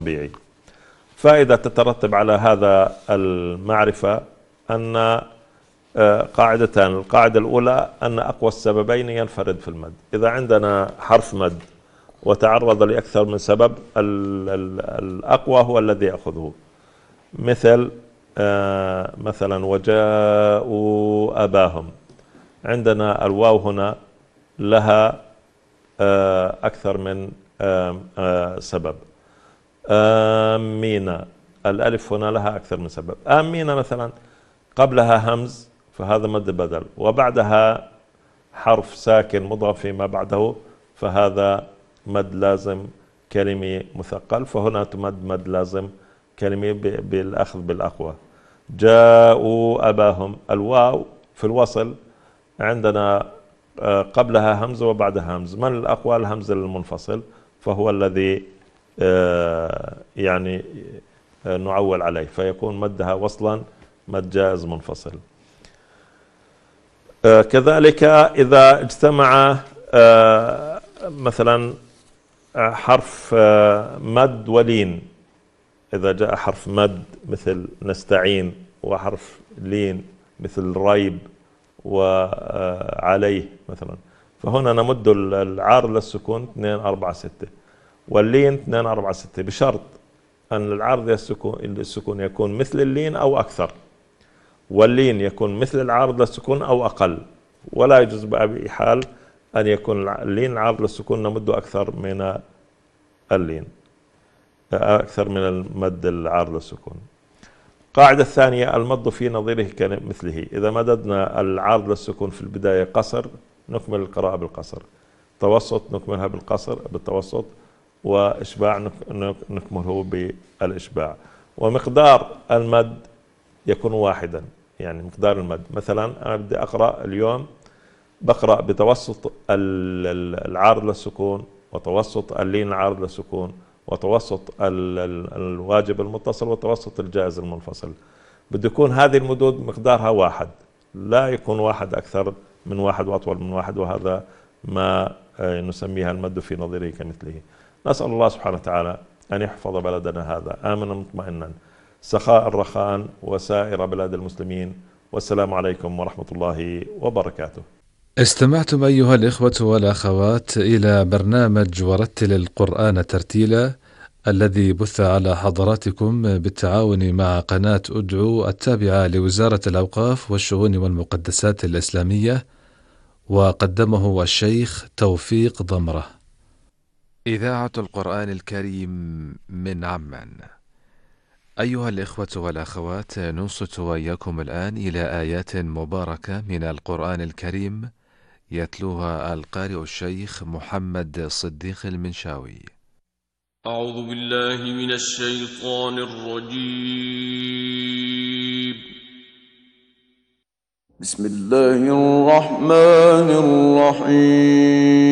طبيعي. فائدة تترتب على هذا المعرفة أن قاعدتان. القاعدة الأولى أن أقوى السببين ينفرد في المد. إذا عندنا حرف مد وتعرض لأكثر من سبب، الأقوى هو الذي يأخذه. مثل مثلا وجاءوا أباهم، عندنا الواو هنا لها أكثر من سبب. آمين، الألف هنا لها أكثر من سبب. آمين مثلا قبلها همز فهذا مد بدل، وبعدها حرف ساكن مضاف فيما بعده فهذا مد لازم كلمي مثقل، فهنا تمد مد لازم كلمي بالأخذ بالأقوى. جاءوا أباهم، الواو في الوصل عندنا قبلها همز وبعدها همز، من الأقوى؟ الهمز المنفصل، فهو الذي يعني نعول عليه، فيكون مدها وصلا مد جائز منفصل. كذلك إذا اجتمع مثلا حرف مد ولين، إذا جاء حرف مد مثل نستعين، وحرف لين مثل ريب وعليه مثلا، فهنا نمد العار للسكون 2 4 6، واللين 2 4 6، بشرط أن العارض السكون يكون مثل اللين أو أكثر، واللين يكون مثل العارض للسكون أو أقل، ولا يجوز بأي حال أن يكون اللين عارض للسكون نمد أكثر من اللين، أكثر من المد العارض للسكون. قاعدة الثانية المد في نظيره كمثله، إذا مددنا العارض للسكون في البداية قصر نكمل القراءة بالقصر، توسط نكملها بالتوسط، وإشباع نكمله بالإشباع. ومقدار المد يكون واحدا، يعني مقدار المد مثلا أنا بدي أقرأ اليوم بقرأ بتوسط العارض للسكون، وتوسط اللين العارض للسكون، وتوسط الواجب المتصل، وتوسط الجائز المنفصل. بده يكون هذه المدود مقدارها واحد، لا يكون واحد أكثر من واحد وأطول من واحد، وهذا ما نسميها المد في نظيره كمثله. نسأل الله سبحانه وتعالى أن يحفظ بلدنا هذا آمنا مطمئنا سخاء رخاء وسائر بلاد المسلمين، والسلام عليكم ورحمة الله وبركاته. استمعتم أيها الإخوة والأخوات إلى برنامج ورتل القرآن ترتيلا، الذي بث على حضراتكم بالتعاون مع قناة أدعو التابعة لوزارة الأوقاف والشؤون والمقدسات الإسلامية، وقدمه الشيخ توفيق ضمرة. إذاعة القرآن الكريم من عمان. أيها الإخوة والأخوات، ننصت وإياكم الآن إلى آيات مباركة من القرآن الكريم يتلوها القارئ الشيخ محمد صديق المنشاوي. أعوذ بالله من الشيطان الرجيم. بسم الله الرحمن الرحيم.